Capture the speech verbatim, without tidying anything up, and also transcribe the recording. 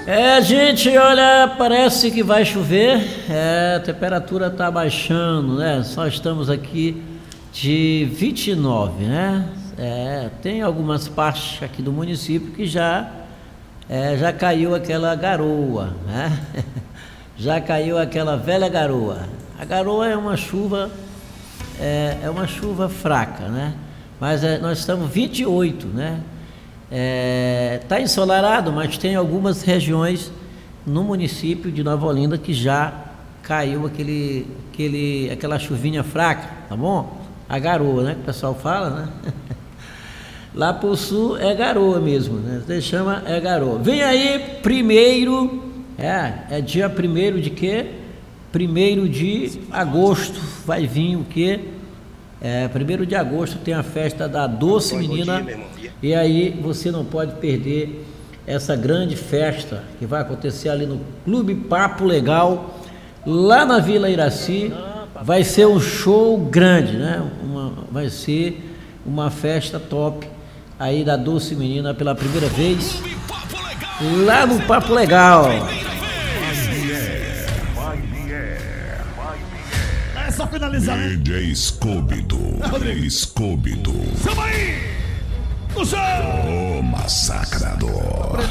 É, gente, olha, parece que vai chover, é, a temperatura tá baixando, né? Só estamos aqui de vinte e nove, né? É, tem algumas partes aqui do município que já, é, já caiu aquela garoa, né? Já caiu aquela velha garoa. A garoa é uma chuva, é, é uma chuva fraca, né? Mas é, nós estamos vinte e oito, né? Está é, ensolarado, mas tem algumas regiões no município de Nova Olinda que já caiu aquele, aquele, aquela chuvinha fraca, tá bom? A garoa, né? Que o pessoal fala, né? Lá pro sul é garoa mesmo, né? Você chama é garoa. Vem aí, primeiro, é, é dia primeiro de quê? Primeiro de agosto, vai vir o quê? É, primeiro de agosto tem a festa da Doce Menina, e aí você não pode perder essa grande festa que vai acontecer ali no Clube Papo Legal, lá na Vila Iraci. Vai ser um show grande, né? Uma, vai ser uma festa top aí da Doce Menina pela primeira vez lá no Papo Legal. Só finalizar, né? D J Scooby-Doo. Scooby-Doo. Chama aí! No chão! O massacrador.